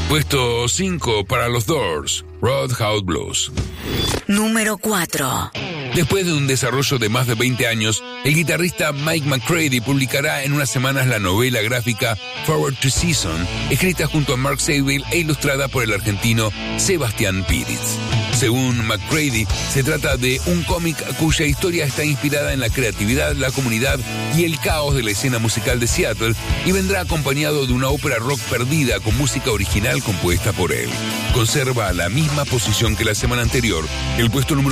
Puesto 5 para los Doors, Roadhouse Blues. Número 4. Después de un desarrollo de más de 20 años, el guitarrista Mike McCready publicará en unas semanas la novela gráfica Forward to Season, escrita junto a Mark Saville e ilustrada por el argentino Sebastián Píriz. Según McCready, se trata de un cómic cuya historia está inspirada en la creatividad, la comunidad y el caos de la escena musical de Seattle y vendrá acompañado de una ópera rock perdida con música original compuesta por él. Conserva la misma posición que la semana anterior, el puesto número